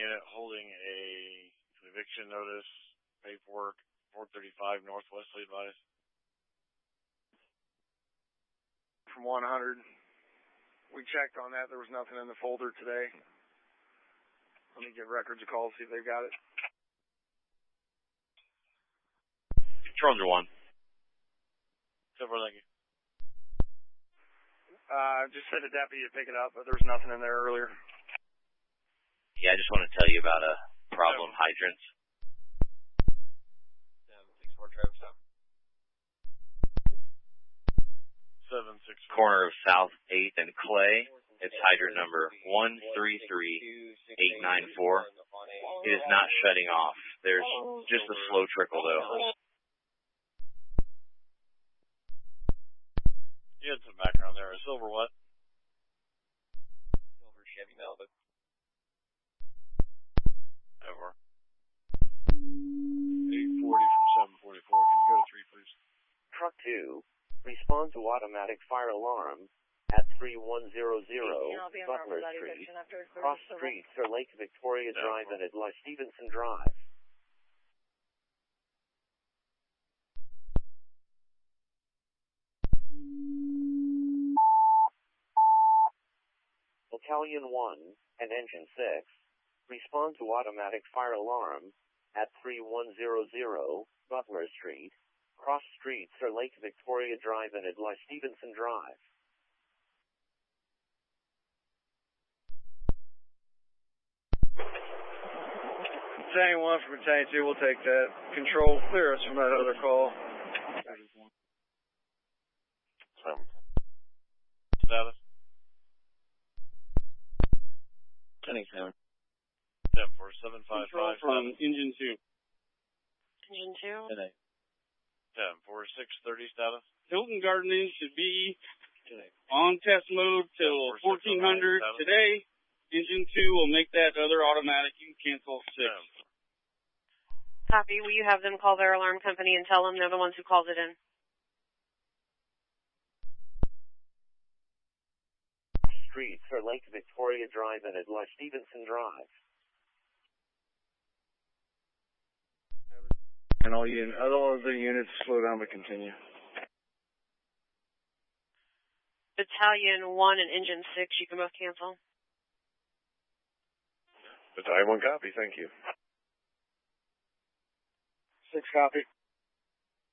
unit holding a eviction notice, paperwork, 435 Northwest Lee advice. From 100. We checked on that. There was nothing in the folder today. Let me give records a call, see if they've got it. Controller 1. Silver, thank you. Just said a deputy to pick it up, but there was nothing in there earlier. Yeah, I just want to tell you about a problem hydrants. 764 Travis stop. 764. Corner of South 8th and Clay. It's hydrant number 133894. It is not shutting off. There's just a slow trickle, though. You had some background there. Silver what? Silver Chevy Malibu. Over. 840 from 744. Can you go to 3, please? Truck 2, respond to automatic fire alarm at 3100 Butler Street, cross street for Lake Victoria Drive and at La Stevenson Drive. Battalion 1 and Engine 6, respond to automatic fire alarm at 3100 Butler Street, cross streets for Lake Victoria Drive and at La Stevenson Drive. Battalion 1 from Battalion 2, we'll take that. Control, clear us from that other call. Status? 10-7. 74755. From Engine 2. Engine 2? 10-4630 status? Hilton Garden Inn should be on test mode till 1400 today. Engine 2 will make that other automatic. You can cancel 6. Copy. Will you have them call their alarm company and tell them they're the ones who called it in? Streets for Lake Victoria Drive and at La Stevenson Drive. And all other units slow down but continue. Battalion 1 and Engine 6, you can both cancel. Battalion 1 copy, thank you. 6 copy.